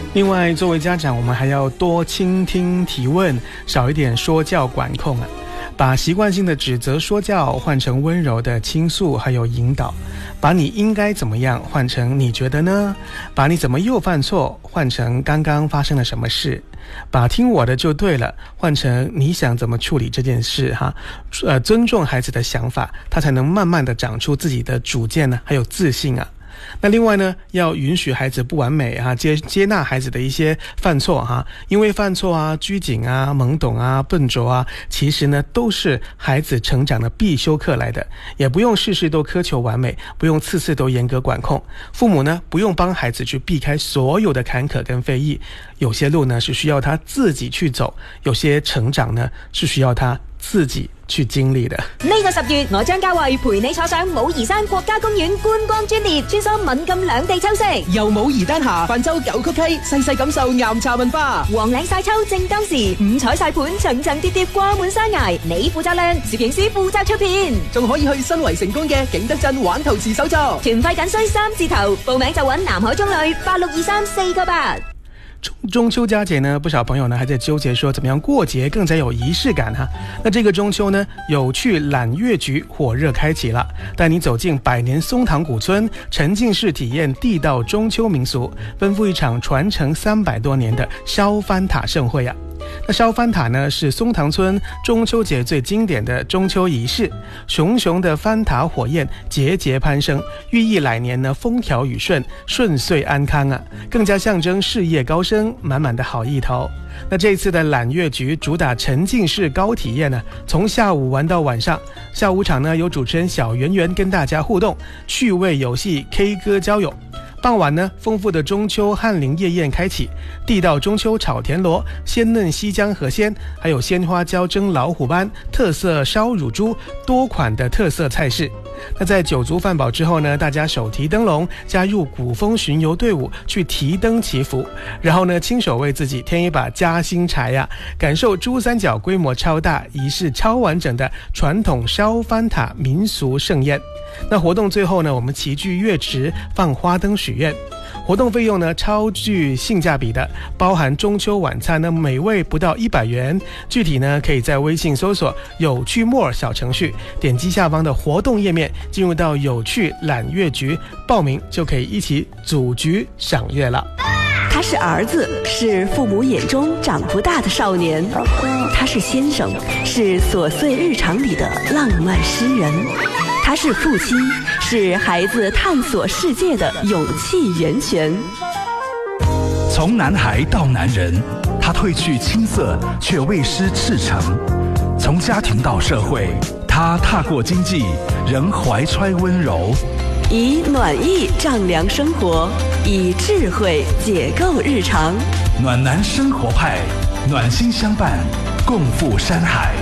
另外，作为家长，我们还要多倾听提问，少一点说教管控啊。把习惯性的指责说教换成温柔的倾诉还有引导，把你应该怎么样换成你觉得呢？把你怎么又犯错换成刚刚发生了什么事，把听我的就对了换成你想怎么处理这件事哈。尊重孩子的想法，他才能慢慢的长出自己的主见呢，还有自信啊。那另外呢，要允许孩子不完美啊，接纳孩子的一些犯错哈，因为犯错啊、拘谨啊、懵懂啊、笨拙啊，其实呢都是孩子成长的必修课来的，也不用事事都苛求完美，不用次次都严格管控。父母呢，不用帮孩子去避开所有的坎坷跟非议，有些路呢是需要他自己去走，有些成長呢是需要他自己去經歷的。 呢個10月，我將嘉慧陪你坐上武夷山國家公園觀光專列，穿梭敏感兩地秋色， 由武夷丹霞泛舟九曲溪，細細感受岩茶文化。 黃嶺曬秋正當時，五彩曬盤層層疊疊掛滿山崖，你負責靚，攝影師負責出片， 仲可以去新圍成功嘅景德鎮玩陶瓷手作。 團費僅需3字頭，報名就揾南海中旅8623-498。 中秋佳节呢，不少朋友呢还在纠结说怎么样过节更加有仪式感哈。那这个中秋呢，有趣揽月局火热开启了，带你走进百年松堂古村，沉浸式体验地道中秋民俗，奔赴一场传承300多年的烧番塔盛会啊。那烧番塔呢，是松堂村中秋节最经典的中秋仪式，熊熊的番塔火焰节节攀升，寓意来年呢风调雨顺、顺遂安康啊，更加象征事业高升，满满的好意头。那这次的揽月局主打沉浸式高体验呢，从下午玩到晚上。下午场呢，有主持人小圆圆跟大家互动，趣味游戏、K 歌交友。傍晚呢，丰富的中秋翰林夜宴开启，地道中秋炒田螺、鲜嫩西江河鲜，还有鲜花椒蒸老虎斑、特色烧乳猪，多款的特色菜式。那在酒足饭饱之后呢，大家手提灯笼，加入古风巡游队伍去提灯祈福，然后呢，亲手为自己添一把夹心柴呀，感受珠三角规模超大、仪式超完整的传统烧番塔民俗盛宴。那活动最后呢，我们齐聚月池放花灯许愿。活动费用呢超具性价比的，包含中秋晚餐呢每位不到100元。具体呢可以在微信搜索有趣more小程序，点击下方的活动页面，进入到有趣揽月局报名，就可以一起组局赏月了。 他是儿子，是父母眼中长不大的少年；他是先生，是琐碎日常里的浪漫诗人；他是父亲，是孩子探索世界的勇气源泉。 从男孩到男人，他褪去青涩却未失赤诚；从家庭到社会，他踏过经济仍怀揣温柔。 以暖意丈量生活，以智慧解构日常。 暖男生活派，暖心相伴，共赴山海。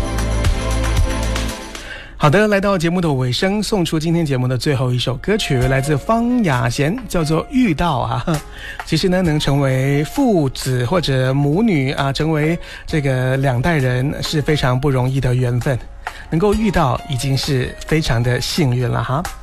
好的，来到节目的尾声，送出今天节目的最后一首歌曲，来自方雅贤，叫做《遇到》啊。其实呢，能成为父子或者母女啊，成为这个2代人是非常不容易的缘分，能够遇到已经是非常的幸运了哈。